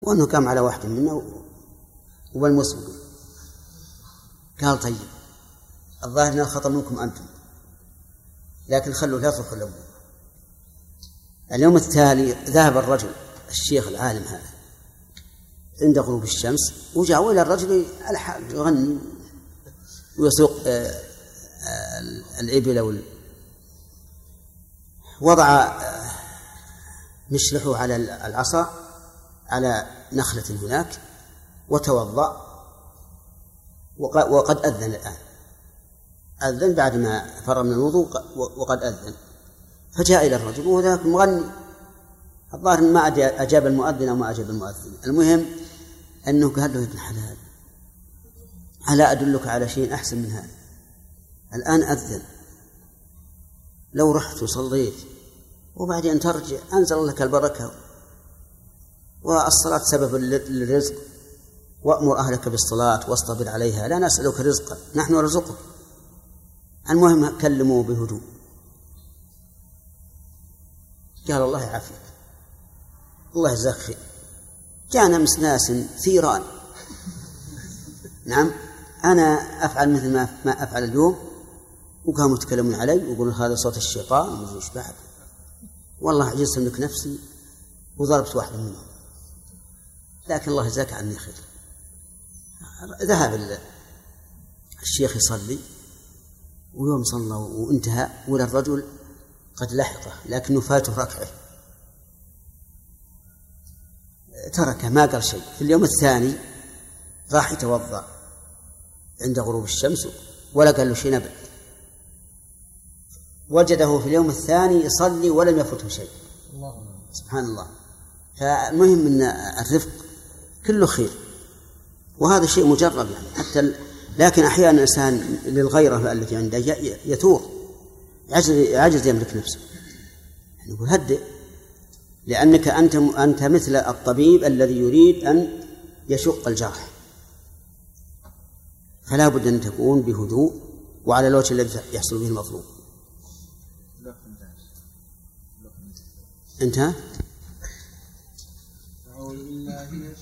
وأنه قام على واحد منا والمسلم قال طيب الظاهر أن الخطأ منكم أنتم، لكن خلوا لا تدخلوا. اليوم التالي ذهب الرجل الشيخ العالم هذا عند غروب الشمس وجاء إلى الرجل الحال يغني ويسوق الإبل وضع مشلحه على العصا على نخلة هناك وتوضأ، وقد أذن الآن، أذن بعد ما فرغ من الوضوء وقد أذن، فجاء إلى الرجل وذاك مغني، الظاهر ما أجاب المؤذن أو ما أجاب المؤذن. المهم أنه قال له يا ابن حلال ألا أدلك على شيء أحسن من هذا؟ الآن أذن، لو رحت وصليت وبعدين ترجع أنزل لك البركة، والصلاة سبب للرزق، وأمر أهلك بالصلاة واصطبر عليها، لا نسألك رزقا نحن نرزقك. المهم كلموا بهدوء. قال الله يعافيك، الله يجزاك خير، جاءنا ناس ثيران، نعم أنا أفعل مثل ما أفعل اليوم، وقاموا يتكلمون علي ويقولون هذا صوت الشيطان ومش بعد، والله عجزت أملك نفسي وضربت واحد منهم، لكن الله يجزاك عني خير. ذهب الشيخ يصلي، ويوم صلى وانتهى ولا الرجل قد لحقه لكنه فاته ركعه، تركه ما قال شيء. في اليوم الثاني راح يتوضأ عند غروب الشمس ولا قال له شيء نبت، وجده في اليوم الثاني يصلي ولم يفته شيء. سبحان الله. فالمهم أن الرفق كله خير، وهذا شيء مجرب يعني حتى، لكن أحيانا الإنسان للغيرة التي عنده يثور، عجز يملك نفسه، يعني يقول هدئ، لأنك أنت مثل الطبيب الذي يريد أن يشق الجرح، فلا بد أن تكون بهدوء وعلى الوجه الذي يحصل به المطلوب. انتهى.